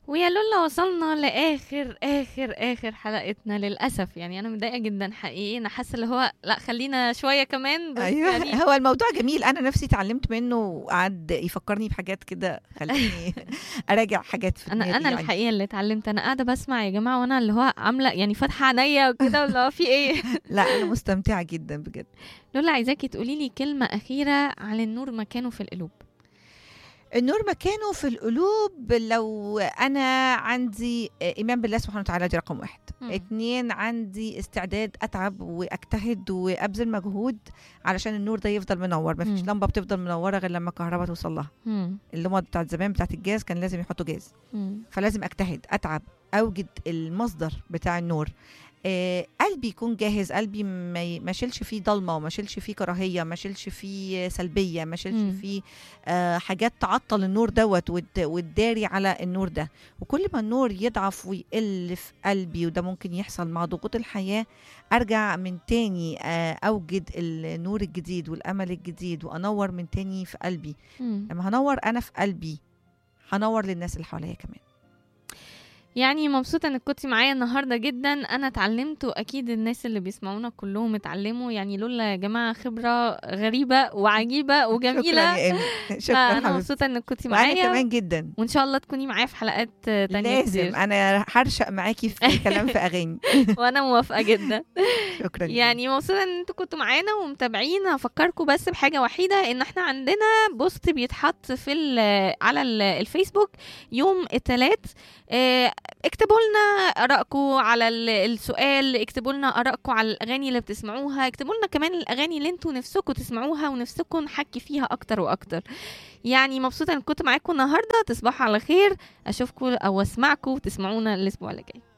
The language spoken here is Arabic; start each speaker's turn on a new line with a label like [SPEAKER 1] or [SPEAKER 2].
[SPEAKER 1] ويا لولا وصلنا لاخر اخر اخر حلقتنا للاسف. يعني انا متضايقه جدا حقيقي، انا حاسه اللي هو لا خلينا شويه كمان بس
[SPEAKER 2] ايوه
[SPEAKER 1] يعني.
[SPEAKER 2] هو الموضوع جميل، انا نفسي اتعلمت منه وقعد يفكرني بحاجات كده، خليني اراجع حاجات في
[SPEAKER 1] انا
[SPEAKER 2] دماغي يعني.
[SPEAKER 1] الحقيقه اللي اتعلمت، انا قاعده بسمع يا جماعه وانا اللي هو عامله يعني فاتحه عينيا وكده اللي هو في ايه.
[SPEAKER 2] لا انا مستمتعه جدا بجد.
[SPEAKER 1] لولا عايزاكي تقولي لي كلمه اخيره عن النور مكانه في القلوب.
[SPEAKER 2] النور مكانه في القلوب، لو انا عندي ايمان بالله سبحانه وتعالى، دي رقم واحد.
[SPEAKER 1] مم.
[SPEAKER 2] 2، عندي استعداد اتعب واجتهد وابذل مجهود علشان النور ده يفضل منور. مفيش
[SPEAKER 1] مم.
[SPEAKER 2] لمبه بتفضل منوره غير لما الكهرباء توصل لها.
[SPEAKER 1] مم.
[SPEAKER 2] اللمبه بتاعت زمان بتاعت الجاز كان لازم يحطوا جاز،
[SPEAKER 1] مم.
[SPEAKER 2] فلازم اجتهد اتعب اوجد المصدر بتاع النور. قلبي يكون جاهز، قلبي ما شيلش فيه ضلمه، وما شيلش فيه كراهيه، ما شيلش فيه سلبيه، ما شيلش
[SPEAKER 1] مم.
[SPEAKER 2] فيه حاجات تعطل النور دوت وتداري على النور ده. وكل ما النور يضعف ويقل في قلبي، وده ممكن يحصل مع ضغوط الحياه، ارجع من تاني اوجد النور الجديد والامل الجديد، وانور من تاني في قلبي.
[SPEAKER 1] مم.
[SPEAKER 2] لما هنور انا في قلبي، هنور للناس اللي حواليا كمان.
[SPEAKER 1] يعني مبسوطة انك كنتي معايا النهاردة جدا، انا اتعلمت واكيد الناس اللي بيسمعونا كلهم اتعلموا. يعني لولا يا جماعة خبرة غريبة وعجيبة
[SPEAKER 2] شكرا
[SPEAKER 1] وجميلة.
[SPEAKER 2] يا ايمي، شكرا
[SPEAKER 1] فانا
[SPEAKER 2] حبيبتي.
[SPEAKER 1] مبسوطة انك كنتي
[SPEAKER 2] وانا
[SPEAKER 1] معايا،
[SPEAKER 2] كمان جدا.
[SPEAKER 1] وان شاء الله تكوني معايا في حلقات تانية
[SPEAKER 2] لازم
[SPEAKER 1] كتير.
[SPEAKER 2] انا هرشق معاكي في كلام في اغاني.
[SPEAKER 1] وانا موافقة جدا.
[SPEAKER 2] شكرا ليكي.
[SPEAKER 1] يعني مبسوطة ان انتوا كنتوا معانا ومتابعين. هفكركم بس بحاجة وحيدة، ان احنا عندنا بوست بيتحط في على الفيسبوك يوم الثلاث. اكتبوا لنا ارائكم على السؤال، اكتبوا لنا ارائكم على الاغاني اللي بتسمعوها، اكتبوا لنا كمان الاغاني اللي انتوا نفسكم تسمعوها ونفسكم نحكي فيها اكتر واكتر. يعني مبسوطة ان كنت معاكم النهاردة. تصبحوا على خير، اشوفكم او اسمعكم وتسمعونا الاسبوع اللي جاي.